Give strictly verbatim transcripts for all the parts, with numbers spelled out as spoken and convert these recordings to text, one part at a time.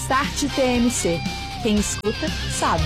Start T M C. Quem escuta, sabe.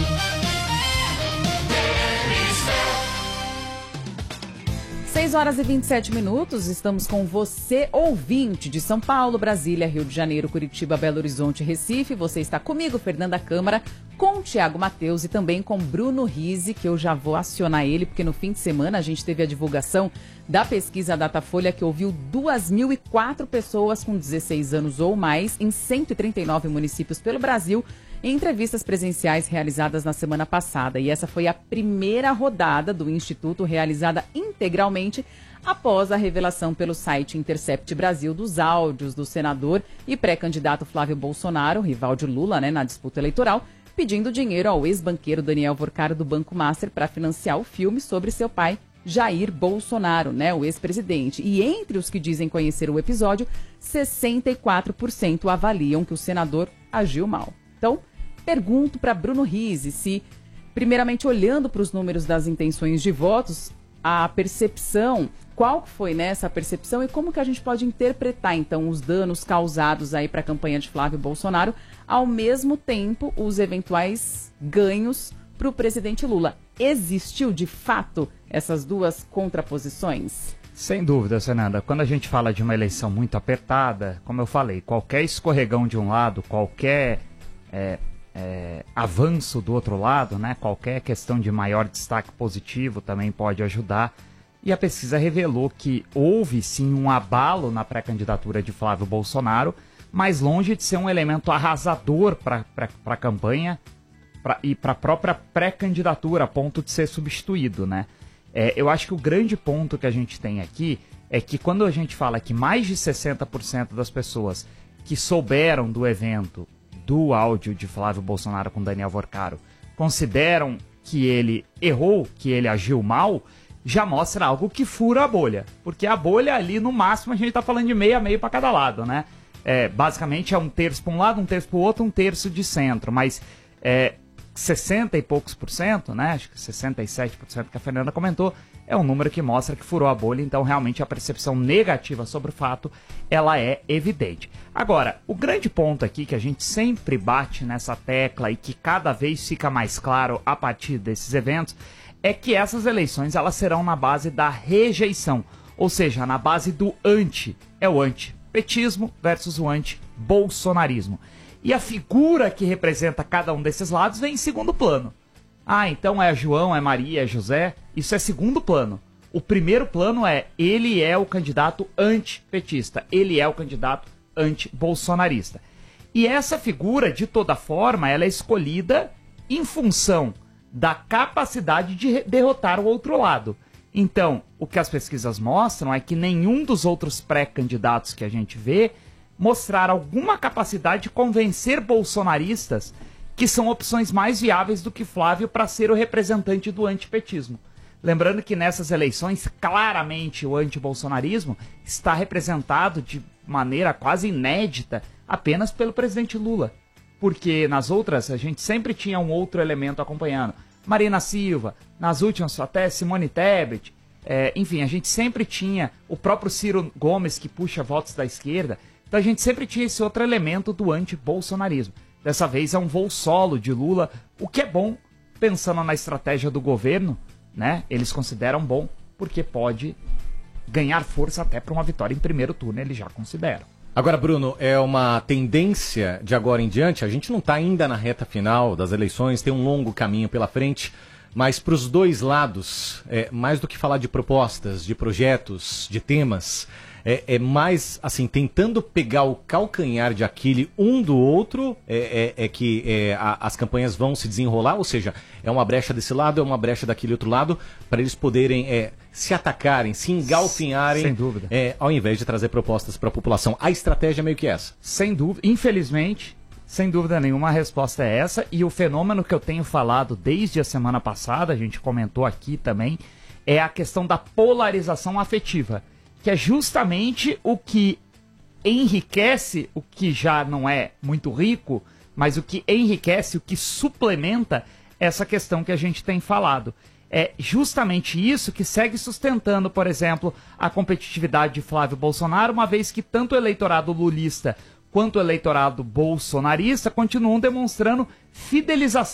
seis horas e vinte e sete minutos, estamos com você, ouvinte de São Paulo, Brasília, Rio de Janeiro, Curitiba, Belo Horizonte, Recife. Você está comigo, Fernanda Câmara, com o Tiago Matheus e também com Bruno Rizzi, que eu já vou acionar ele, porque no fim de semana a gente teve a divulgação da pesquisa Datafolha, que ouviu duas mil e quatro pessoas com dezesseis anos ou mais em cento e trinta e nove municípios pelo Brasil, em entrevistas presenciais realizadas na semana passada. E essa foi a primeira rodada do Instituto realizada integralmente após a revelação pelo site Intercept Brasil dos áudios do senador e pré-candidato Flávio Bolsonaro, rival de Lula, né, na disputa eleitoral, pedindo dinheiro ao ex-banqueiro Daniel Vorcaro do Banco Master para financiar o filme sobre seu pai, Jair Bolsonaro, né, o ex-presidente. E entre os que dizem conhecer o episódio, sessenta e quatro por cento avaliam que o senador agiu mal. Então, pergunto para Bruno Rizzi se, primeiramente olhando para os números das intenções de votos, a percepção, qual foi, né, essa percepção e como que a gente pode interpretar, então, os danos causados aí para a campanha de Flávio Bolsonaro, ao mesmo tempo, os eventuais ganhos para o presidente Lula. Existiu, de fato, essas duas contraposições? Sem dúvida, Fernanda. Quando a gente fala de uma eleição muito apertada, como eu falei, qualquer escorregão de um lado, qualquer é, é, avanço do outro lado, né, qualquer questão de maior destaque positivo também pode ajudar. E a pesquisa revelou que houve sim um abalo na pré-candidatura de Flávio Bolsonaro, mas longe de ser um elemento arrasador para a campanha pra, e para a própria pré-candidatura, a ponto de ser substituído, né? É, eu acho que o grande ponto que a gente tem aqui é que quando a gente fala que mais de sessenta por cento das pessoas que souberam do evento, do áudio de Flávio Bolsonaro com Daniel Vorcaro, consideram que ele errou, que ele agiu mal, já mostra algo que fura a bolha. Porque a bolha ali, no máximo, a gente tá falando de meio a meio para cada lado, né? É, basicamente é um terço para um lado, um terço para o outro, um terço de centro. Mas é, sessenta e poucos por cento, né? Acho que sessenta e sete por cento que a Fernanda comentou, é um número que mostra que furou a bolha. Então, realmente, a percepção negativa sobre o fato, ela é evidente. Agora, o grande ponto aqui que a gente sempre bate nessa tecla e que cada vez fica mais claro a partir desses eventos, é que essas eleições elas serão na base da rejeição, ou seja, na base do anti, é o anti-petismo versus o anti-bolsonarismo. E a figura que representa cada um desses lados vem em segundo plano. Ah, então é João, é Maria, é José, isso é segundo plano. O primeiro plano é, ele é o candidato antipetista, ele é o candidato anti-bolsonarista. E essa figura, de toda forma, ela é escolhida em função da capacidade de derrotar o outro lado. Então, o que as pesquisas mostram é que nenhum dos outros pré-candidatos que a gente vê mostraram alguma capacidade de convencer bolsonaristas que são opções mais viáveis do que Flávio para ser o representante do antipetismo. Lembrando que nessas eleições, claramente o antibolsonarismo está representado de maneira quase inédita apenas pelo presidente Lula. Porque nas outras a gente sempre tinha um outro elemento acompanhando. Marina Silva, nas últimas até Simone Tebet, é, enfim, a gente sempre tinha o próprio Ciro Gomes que puxa votos da esquerda, então a gente sempre tinha esse outro elemento do anti-bolsonarismo. Dessa vez é um voo solo de Lula, o que é bom, pensando na estratégia do governo, né? Eles consideram bom, porque pode ganhar força até para uma vitória em primeiro turno, eles já consideram. Agora, Bruno, é uma tendência de agora em diante, a gente não está ainda na reta final das eleições, tem um longo caminho pela frente, mas para os dois lados, é, mais do que falar de propostas, de projetos, de temas, é, é mais, assim, tentando pegar o calcanhar de Aquiles um do outro, é, é, é que é, a, as campanhas vão se desenrolar, ou seja, é uma brecha desse lado, é uma brecha daquele outro lado, para eles poderem é, se atacarem, se engalfinharem, sem dúvida, é, ao invés de trazer propostas para a população. A estratégia é meio que essa. Sem dúvida, infelizmente, sem dúvida nenhuma, a resposta é essa, e o fenômeno que eu tenho falado desde a semana passada, a gente comentou aqui também, é a questão da polarização afetiva, que é justamente o que enriquece o que já não é muito rico, mas o que enriquece, o que suplementa essa questão que a gente tem falado. É justamente isso que segue sustentando, por exemplo, a competitividade de Flávio Bolsonaro, uma vez que tanto o eleitorado lulista quanto o eleitorado bolsonarista continuam demonstrando fidelização